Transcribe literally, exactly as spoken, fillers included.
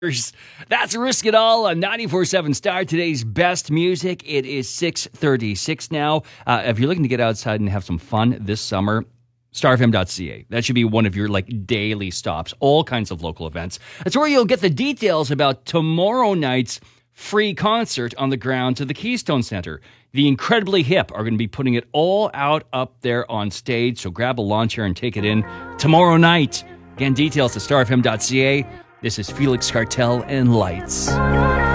That's Risk It All on ninety-four point seven Star. Today's best music. It is six thirty-six now. Uh, if you're looking to get outside and have some fun this summer, star f m dot c a. That should be one of your like daily stops. All kinds of local events. That's where you'll get the details about tomorrow night's free concert on the grounds of the Keystone Center. The Incredibly Hip are going to be putting it all out up there on stage. So grab a lawn chair and take it in tomorrow night. Again, details to star f m dot c a. This is Felix Cartel and Lights.